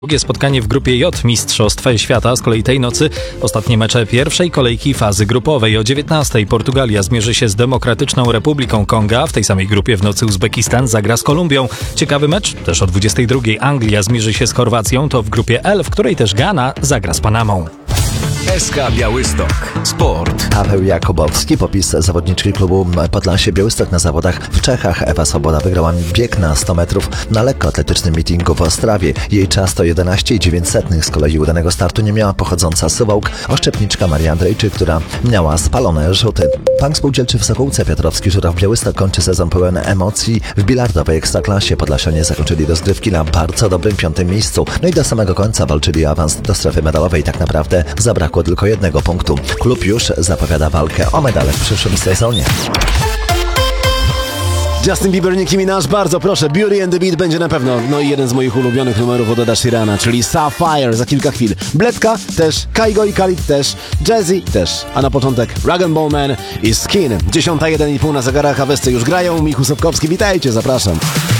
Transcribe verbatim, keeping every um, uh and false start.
Drugie spotkanie w grupie J Mistrzostw Świata, z kolei tej nocy ostatnie mecze pierwszej kolejki fazy grupowej. O dziewiętnastej Portugalia zmierzy się z Demokratyczną Republiką Konga. W tej samej grupie w nocy Uzbekistan zagra z Kolumbią. Ciekawy mecz, też o dwudziestej drugiej Anglia zmierzy się z Chorwacją. To w grupie L, w której też Ghana zagra z Panamą. S K Białystok. Sport. Paweł Jakubowski, popis zawodniczki klubu Podlasie Białystok na zawodach w Czechach. Ewa Swoboda wygrała bieg na sto metrów na lekkoatletycznym meetingu w Ostrawie. Jej czas to jedenaście przecinek dziewięć. Z kolei udanego startu nie miała pochodząca z Suwałk oszczepniczka Maria Andrejczyk, która miała spalone rzuty. Bank Spółdzielczy w Sokółce Piotrowski Żuraw Białystok kończy sezon pełen emocji. W bilardowej ekstraklasie Podlasianie zakończyli rozgrywki na bardzo dobrym piątym miejscu. No i do samego końca walczyli o awans do strefy medalowej. Tak naprawdę zabrakło tylko jednego punktu. Klub już zapowiada walkę o medale w przyszłym sezonie. Justin Bieber, Nicki Minaj, bardzo proszę, Beauty and the Beat będzie na pewno. No i jeden z moich ulubionych numerów od Eda Sheerana, czyli Sapphire za kilka chwil. Bledka też, Kaigo i Khalid też, Jazzy też. A na początek Rag and Bone Man i Skin. Dziesiąta jeden i pół na zegarach, a Westy już grają. Michu Sobkowski, witajcie, zapraszam.